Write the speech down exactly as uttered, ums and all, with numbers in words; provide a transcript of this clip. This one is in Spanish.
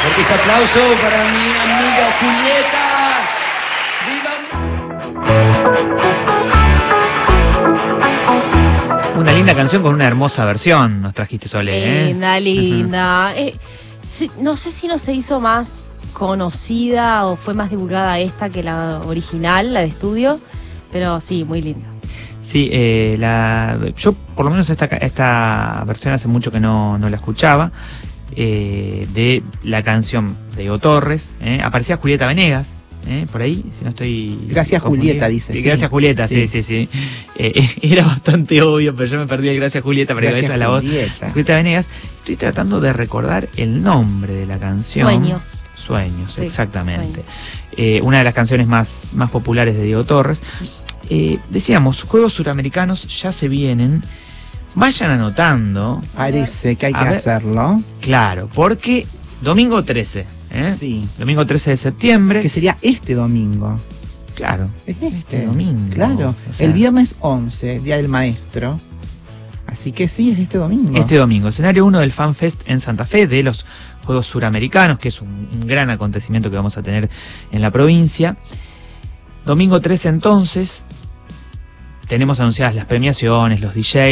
Fuerte aplauso para mi amiga Julieta. ¡Viva! Una linda canción con una hermosa versión nos trajiste, Sole. Linda, ¿eh? linda. Uh-huh. eh, sí, no sé si no se hizo más conocida o fue más divulgada esta que la original, la de estudio, pero sí, muy linda. Sí, eh, la, yo por lo menos esta, esta versión hace mucho que no, no la escuchaba, eh, de la canción de Diego Torres, eh, aparecía Julieta Venegas, eh, por ahí, si no estoy... Gracias confundida. Julieta, dice. Sí, sí. gracias Julieta, sí, sí, sí. sí. Eh, era bastante obvio, pero yo me perdí el gracias Julieta, pero esa es la voz de Julieta Venegas. Estoy tratando de recordar el nombre de la canción. Sueños. Sueños, sí, exactamente. Sueños. Eh, una de las canciones más, más populares de Diego Torres. Eh, decíamos, Juegos Suramericanos ya se vienen. Vayan anotando. Parece que hay que ver, hacerlo. Claro, porque domingo trece, ¿eh? Sí. Domingo trece de septiembre. Que sería este domingo. Claro. Es este, este domingo. Claro. O sea, el viernes once, Día del Maestro. Así que sí, es este domingo. Este domingo, escenario uno del FanFest en Santa Fe de los Juegos Suramericanos, que es un, un gran acontecimiento que vamos a tener en la provincia. Domingo trece entonces, tenemos anunciadas las premiaciones, los D Js.